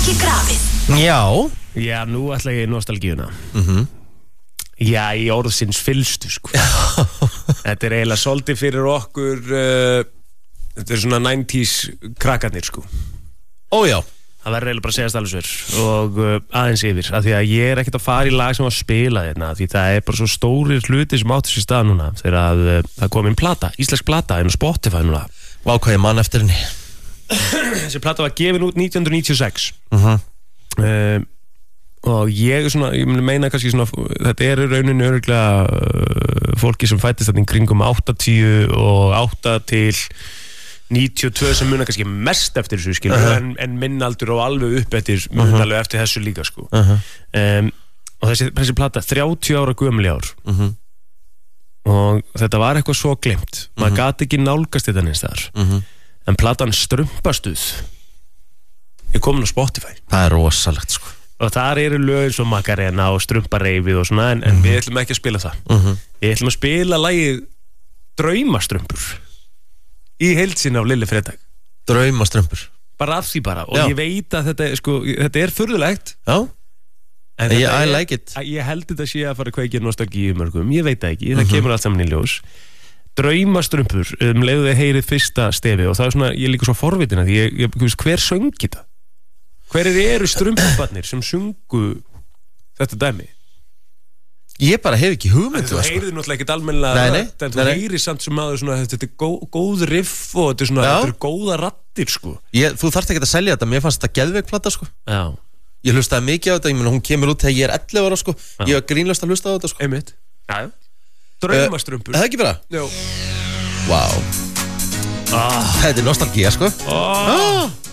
Ekki grafið. Já, nú ætla ég nostalgíuna. Já, í orðsins fyllstu, sko. Þetta eiginlega svolítið fyrir okkur, þetta svona 90s krakkarnir, sko. Já. Það verður eiginlega bara að segjast alveg sver og aðeins yfir, af því að ég ekkert að fara í lag sem að spila þérna, því það bara svo stórir hluti sem áttu sér stað núna þegar að það kom inn plata, íslensk plata inn á Spotify núna. Vá, hvað ég man eftir henni. Þessi plata var gefin út 1996 og ég meina kannski svona, þetta rauninu örugglega fólki sem fættist þarna í kringum 80 og 8 til 92 sem muna kannski mest eftir þessu skilur, en minnaldur og alveg upp eftir alveg eftir þessu líka sko. Og þessi plata 30 ára gömul í ár og þetta var eitthvað svo glimt, maður gat ekki nálgast þetta neins þar, en platan Strumpastuð er komin á Spotify. Það er rosalegt sko. Og þar eru lögin svo Macarena og Strumpareifið og svona, en við ætlum ekki að spila það. Við ætlum að spila lagið Draumastrumpur í heild sinni af Lilli Fredag. Draumastrumpur. Bara af því bara, og ég veit að þetta er furðulegt. Já. En I like it. Ég held þetta sé að fara að kveikja nostalgíu mörgum, ég veit það ekki, það kemur allt saman í ljós. Draumastrumpur, leiðu þið heyrið fyrsta stefi og það er svona, ég er líka svo forvitin að því, hver söngi þetta? Hverir eru strumparnir sem sungu þetta dæmi? Ég bara hef ekki hugmynd. Þú heyrið náttúrulega ekkert almennilega rödd, en þú heyrir samt sem maður svona, þetta er góð riff og þetta er svona, þetta er góða raddir sko. Þú þarft ekki að selja þetta, mér fannst þetta geðveikplata sko. Já. Ég hlustaði mikið á þetta, ég meina hún kemur út þegar ég er 11 ára sko. Ég var grínlaust að hlusta á þetta sko. Einmitt. Já. Draumastrumpur. Það ekki bara? Jó. Vá. Þetta er nostalgía sko.